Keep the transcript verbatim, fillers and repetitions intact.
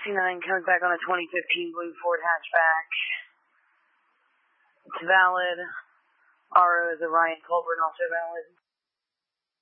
sixty-nine coming back on a twenty fifteen blue Ford hatchback. It's valid. R O is a Ryan Colburn, also valid.